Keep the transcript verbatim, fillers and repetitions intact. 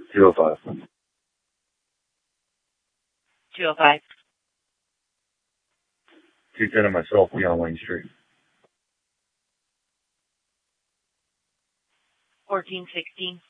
two oh five. two oh five. two ten on myself, beyond Wayne Street. fourteen sixteen.